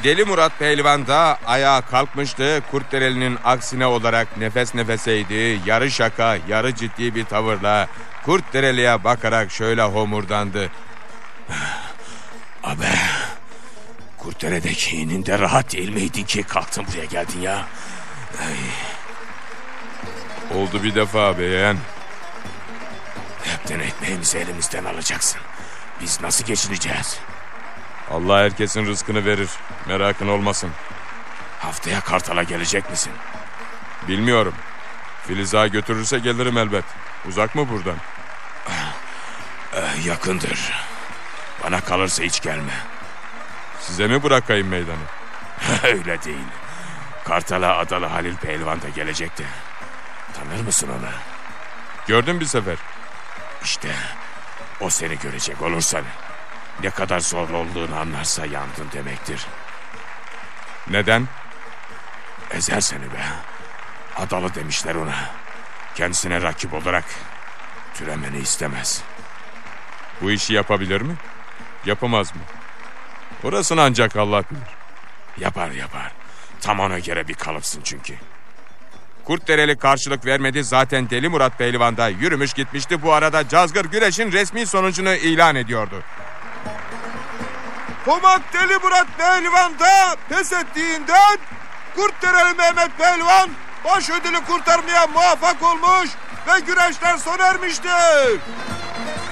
Deli Murat Pehlivan da ayağa kalkmıştı. Kurtdereli'nin aksine olarak nefes nefeseydi. Yarı şaka, yarı ciddi bir tavırla Kurtdereli'ye bakarak şöyle homurdandı. Abi, Kurtdere'deki ininde rahat değil miydin ki kalktın buraya geldin ya? Ay. Oldu bir defa be yeğen. Hepten ekmeğimizi elimizden alacaksın. Biz nasıl geçineceğiz? Allah herkesin rızkını verir. Merakın olmasın. Haftaya Kartal'a gelecek misin? Bilmiyorum. Filiz Ağa götürürse gelirim elbet. Uzak mı buradan? Yakındır. Bana kalırsa hiç gelme. Size mi bırakayım meydanı? Öyle değil. Kartal'a Adalı Halil Pehlivan da gelecekti. Tanır mısın onu? Gördüm bir sefer. İşte o seni görecek olursa ne kadar zor olduğunu anlarsa yandın demektir. Neden? Ezer seni be. Adalı demişler ona. Kendisine rakip olarak türemeni istemez. Bu işi yapabilir mi? Yapamaz mı? Orasını ancak Allah bilir. Yapar. Tam ona göre bir kalıpsın çünkü. Kurtdereli karşılık vermedi. Zaten Deli Murat Pehlivan da yürümüş gitmişti. Bu arada Cazgır güreşin resmi sonucunu ilan ediyordu. Pomak Deli Murat Pehlivan da pes ettiğinden Kurtdereli Mehmet Pehlivan baş ödülü kurtarmaya muvaffak olmuş ve güreşler sona ermiştir.